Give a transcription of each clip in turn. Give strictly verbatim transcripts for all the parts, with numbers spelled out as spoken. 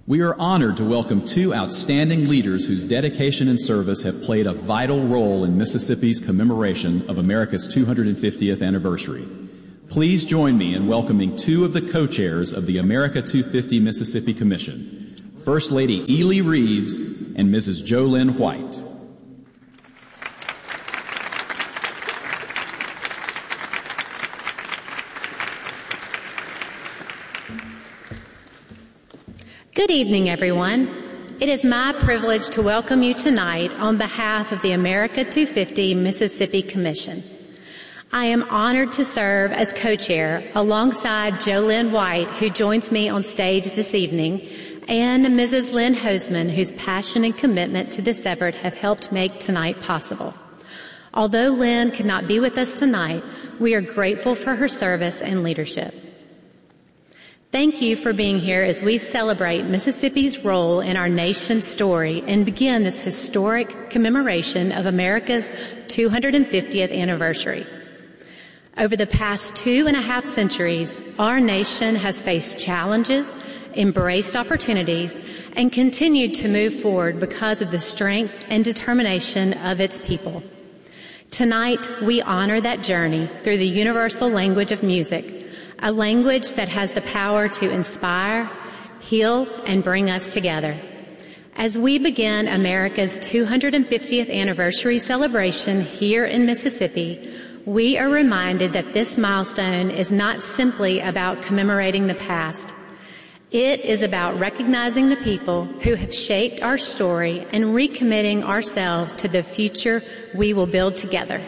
We are honored to welcome two outstanding leaders whose dedication and service have played a vital role in Mississippi's commemoration of America's two hundred fiftieth anniversary. Please join me in welcoming two of the co-chairs of the America two fifty Mississippi Commission, First Lady Ely Reeves and Missus JoLynn White. Good evening, everyone. It is my privilege to welcome you tonight on behalf of the America two fifty Mississippi Commission. I am honored to serve as co-chair alongside JoLynn White, who joins me on stage this evening, and Missus Lynn Hoseman, whose passion and commitment to this effort have helped make tonight possible. Although Lynn could not be with us tonight, we are grateful for her service and leadership. Thank you for being here as we celebrate Mississippi's role in our nation's story and begin this historic commemoration of America's two hundred fiftieth anniversary. Over the past two and a half centuries, our nation has faced challenges, embraced opportunities, and continued to move forward because of the strength and determination of its people. Tonight, we honor that journey through the universal language of music, a language that has the power to inspire, heal, and bring us together. As we begin America's two hundred fiftieth anniversary celebration here in Mississippi, we are reminded that this milestone is not simply about commemorating the past. It is about recognizing the people who have shaped our story and recommitting ourselves to the future we will build together.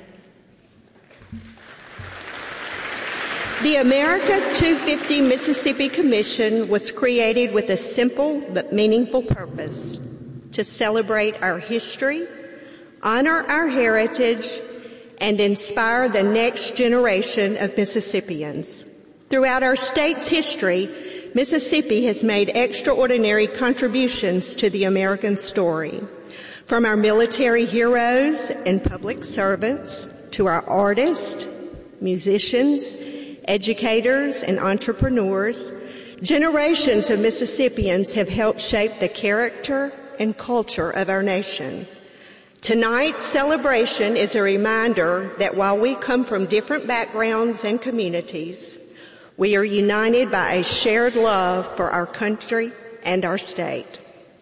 The America two fifty Mississippi Commission was created with a simple but meaningful purpose: to celebrate our history, honor our heritage, and inspire the next generation of Mississippians. Throughout our state's history, Mississippi has made extraordinary contributions to the American story. From our military heroes and public servants to our artists, musicians, educators, and entrepreneurs, generations of Mississippians have helped shape the character and culture of our nation. Tonight's celebration is a reminder that while we come from different backgrounds and communities, we are united by a shared love for our country and our state.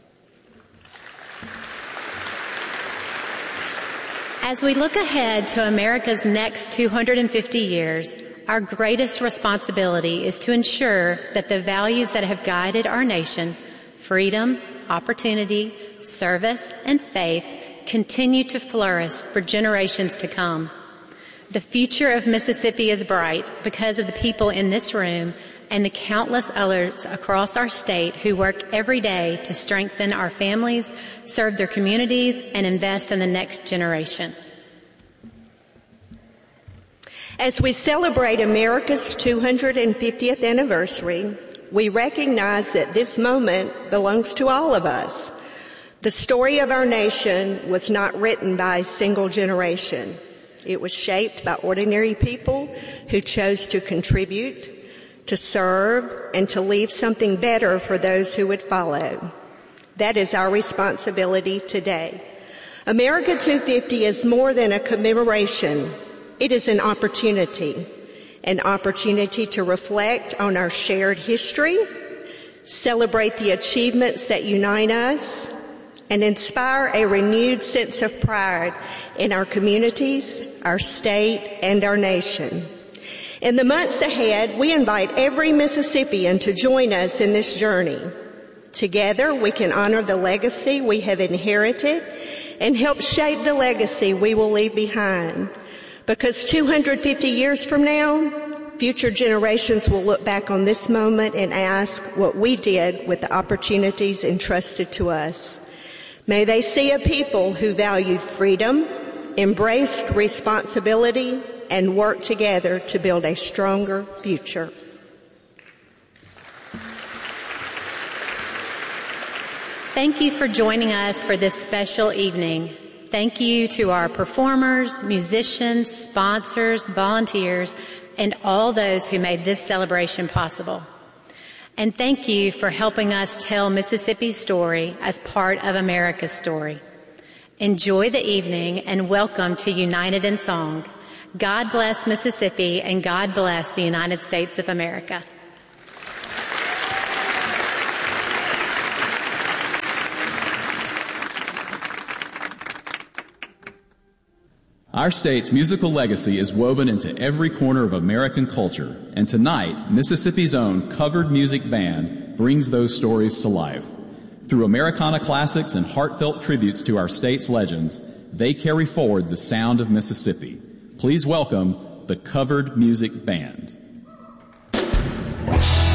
As we look ahead to America's next two hundred fifty years, our greatest responsibility is to ensure that the values that have guided our nation, freedom, opportunity, service, and faith, continue to flourish for generations to come. The future of Mississippi is bright because of the people in this room and the countless others across our state who work every day to strengthen our families, serve their communities, and invest in the next generation. As we celebrate America's two hundred fiftieth anniversary, we recognize that this moment belongs to all of us. The story of our nation was not written by a single generation. It was shaped by ordinary people who chose to contribute, to serve, and to leave something better for those who would follow. That is our responsibility today. America two fifty is more than a commemoration. It is an opportunity, an opportunity to reflect on our shared history, celebrate the achievements that unite us, and inspire a renewed sense of pride in our communities, our state, and our nation. In the months ahead, we invite every Mississippian to join us in this journey. Together, we can honor the legacy we have inherited and help shape the legacy we will leave behind. Because two hundred fifty years from now, future generations will look back on this moment and ask what we did with the opportunities entrusted to us. May they see a people who valued freedom, embraced responsibility, and worked together to build a stronger future. Thank you for joining us for this special evening. Thank you to our performers, musicians, sponsors, volunteers, and all those who made this celebration possible. And thank you for helping us tell Mississippi's story as part of America's story. Enjoy the evening and welcome to United in Song. God bless Mississippi and God bless the United States of America. Our state's musical legacy is woven into every corner of American culture, and tonight, Mississippi's own Covered Music Band brings those stories to life. Through Americana classics and heartfelt tributes to our state's legends, they carry forward the sound of Mississippi. Please welcome the Covered Music Band.